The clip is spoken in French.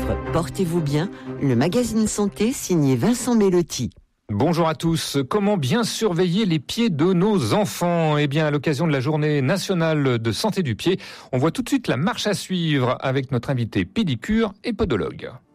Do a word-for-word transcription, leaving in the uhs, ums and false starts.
suivre Portez-vous bien, le magazine santé signé Vincent Mellotti. Bonjour à tous. Comment bien surveiller les pieds de nos enfants ? Eh bien, à l'occasion de la journée nationale de santé du pied, on voit tout de suite la marche à suivre avec notre invité pédicure et podologue.